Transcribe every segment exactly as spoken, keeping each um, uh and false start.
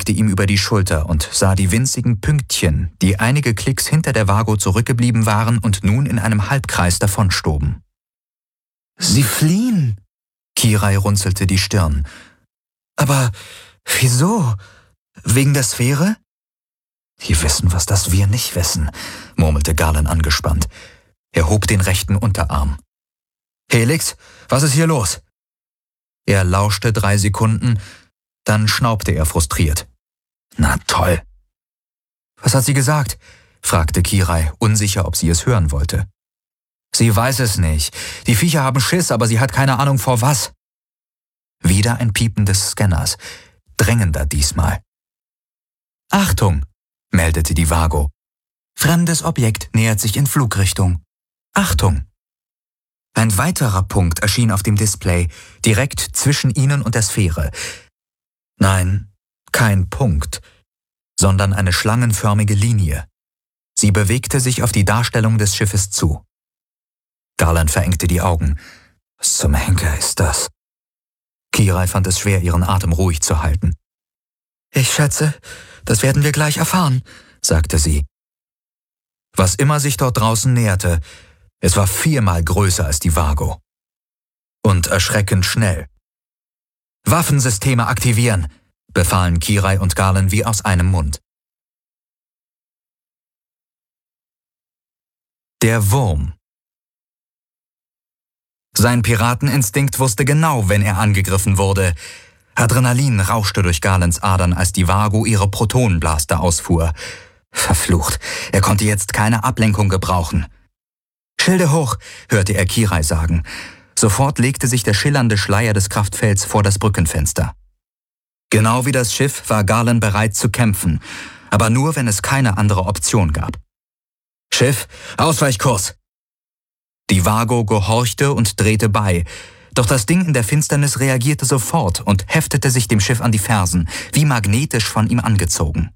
blickte ihm über die Schulter und sah die winzigen Pünktchen, die einige Klicks hinter der Vago zurückgeblieben waren und nun in einem Halbkreis davonstoben. »Sie fliehen«, Kirai runzelte die Stirn. »Aber wieso? Wegen der Sphäre?« »Die wissen, was das wir nicht wissen«, murmelte Garland angespannt. Er hob den rechten Unterarm. »Helix, was ist hier los?« Er lauschte drei Sekunden, dann schnaubte er frustriert. »Na toll!« »Was hat sie gesagt?« fragte Kirai, unsicher, ob sie es hören wollte. »Sie weiß es nicht. Die Viecher haben Schiss, aber sie hat keine Ahnung vor was.« Wieder ein Piepen des Scanners, drängender diesmal. »Achtung«, meldete die Vago. »Fremdes Objekt nähert sich in Flugrichtung. Achtung!« Ein weiterer Punkt erschien auf dem Display, direkt zwischen ihnen und der Sphäre. Nein, kein Punkt, sondern eine schlangenförmige Linie. Sie bewegte sich auf die Darstellung des Schiffes zu. Garland verengte die Augen. Was zum Henker ist das? Kirai fand es schwer, ihren Atem ruhig zu halten. »Ich schätze, das werden wir gleich erfahren«, sagte sie. Was immer sich dort draußen näherte, es war viermal größer als die Vago. Und erschreckend schnell. »Waffensysteme aktivieren«, befahlen Kirai und Garland wie aus einem Mund. Der Wurm. Sein Pirateninstinkt wusste genau, wenn er angegriffen wurde. Adrenalin rauschte durch Garlands Adern, als die Vago ihre Protonenblaster ausfuhr. Verflucht, er konnte jetzt keine Ablenkung gebrauchen. »Schilde hoch«, hörte er Kirai sagen. Sofort legte sich der schillernde Schleier des Kraftfelds vor das Brückenfenster. Genau wie das Schiff war Garland bereit zu kämpfen, aber nur, wenn es keine andere Option gab. »Schiff, Ausweichkurs!« Die Vago gehorchte und drehte bei, doch das Ding in der Finsternis reagierte sofort und heftete sich dem Schiff an die Fersen, wie magnetisch von ihm angezogen.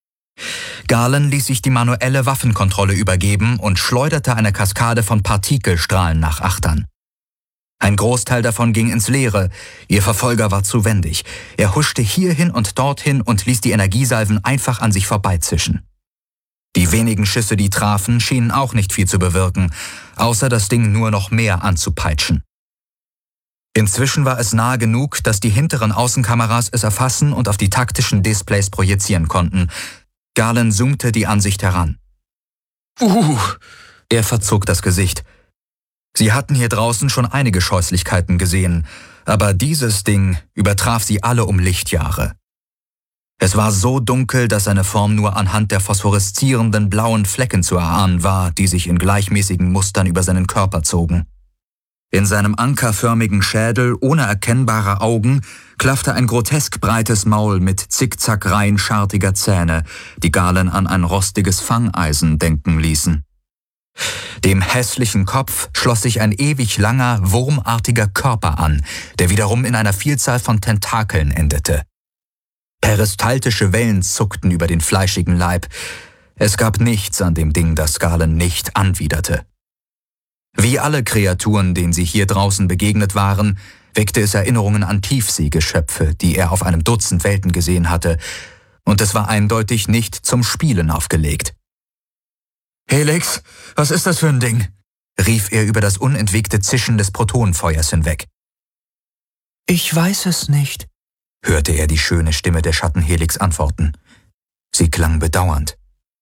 Garland ließ sich die manuelle Waffenkontrolle übergeben und schleuderte eine Kaskade von Partikelstrahlen nach Achtern. Ein Großteil davon ging ins Leere, ihr Verfolger war zu wendig. Er huschte hierhin und dorthin und ließ die Energiesalven einfach an sich vorbeizischen. Die wenigen Schüsse, die trafen, schienen auch nicht viel zu bewirken, außer das Ding nur noch mehr anzupeitschen. Inzwischen war es nahe genug, dass die hinteren Außenkameras es erfassen und auf die taktischen Displays projizieren konnten. Garland zoomte die Ansicht heran. Uh, er verzog das Gesicht. Sie hatten hier draußen schon einige Scheußlichkeiten gesehen, aber dieses Ding übertraf sie alle um Lichtjahre. Es war so dunkel, dass seine Form nur anhand der phosphoreszierenden blauen Flecken zu erahnen war, die sich in gleichmäßigen Mustern über seinen Körper zogen. In seinem ankerförmigen Schädel ohne erkennbare Augen klaffte ein grotesk breites Maul mit Zickzackreihen schartiger Zähne, die Garland an ein rostiges Fangeisen denken ließen. Dem hässlichen Kopf schloss sich ein ewig langer, wurmartiger Körper an, der wiederum in einer Vielzahl von Tentakeln endete. Peristaltische Wellen zuckten über den fleischigen Leib. Es gab nichts an dem Ding, das Garland nicht anwiderte. Wie alle Kreaturen, denen sie hier draußen begegnet waren, weckte es Erinnerungen an Tiefseegeschöpfe, die er auf einem Dutzend Welten gesehen hatte, und es war eindeutig nicht zum Spielen aufgelegt. »Helix, was ist das für ein Ding?« rief er über das unentwegte Zischen des Protonenfeuers hinweg. »Ich weiß es nicht«, hörte er die schöne Stimme der Schatten-Helix antworten. Sie klang bedauernd.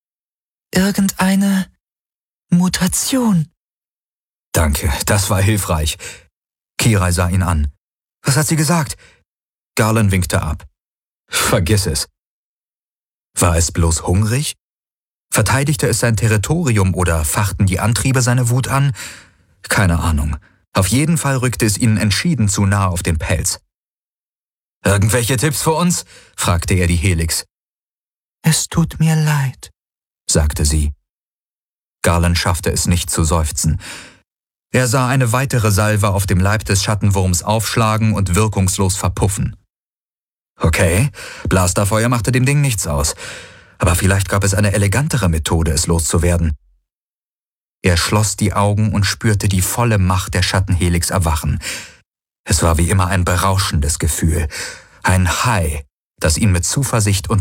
»Irgendeine Mutation.« »Danke, das war hilfreich.« Kirai sah ihn an. »Was hat sie gesagt?« Garland winkte ab. »Vergiss es.« War es bloß hungrig? Verteidigte es sein Territorium oder fachten die Antriebe seine Wut an? Keine Ahnung. Auf jeden Fall rückte es ihnen entschieden zu nah auf den Pelz. »Irgendwelche Tipps für uns?« fragte er die Helix. »Es tut mir leid«, sagte sie. Garland schaffte es nicht zu seufzen. Er sah eine weitere Salve auf dem Leib des Schattenwurms aufschlagen und wirkungslos verpuffen. Okay, Blasterfeuer machte dem Ding nichts aus, aber vielleicht gab es eine elegantere Methode, es loszuwerden. Er schloss die Augen und spürte die volle Macht der Schattenhelix erwachen. Es war wie immer ein berauschendes Gefühl, ein High, das ihn mit Zuversicht und